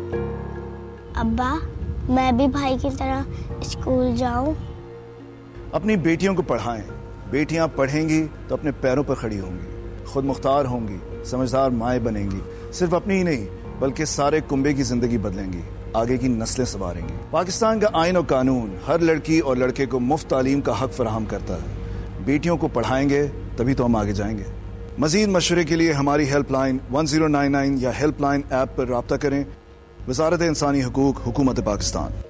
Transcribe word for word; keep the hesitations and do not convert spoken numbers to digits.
अब्बा, मैं भी भाई की तरह स्कूल जाऊं? अपनी बेटियों को पढ़ाएं। बेटियां पढ़ेंगी तो अपने पैरों पर खड़ी होंगी, खुद मुख्तार होंगी, समझदार माएँ बनेंगी। सिर्फ अपनी ही नहीं बल्कि सारे कुंबे की जिंदगी बदलेंगी, आगे की नस्लें संवारेंगी। पाकिस्तान का आईन और कानून हर लड़की और लड़के को मुफ्त तालीम का हक फराहम करता है। बेटियों को पढ़ाएंगे तभी तो हम आगे जाएंगे। मजीद मशवरे के लिए हमारी helpline one zero nine nine या हेल्पलाइन ऐप पर राब्ता करें। वज़ारत इंसानी हकूक़, हुकूमत पाकिस्तान।